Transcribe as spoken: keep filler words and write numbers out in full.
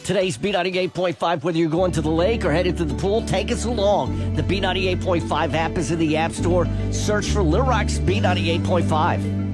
Today's B ninety-eight point five, whether you're going to the lake or headed to the pool, take us along. The B ninety-eight point five app is in the App Store. Search for Little Rock's B ninety-eight point five.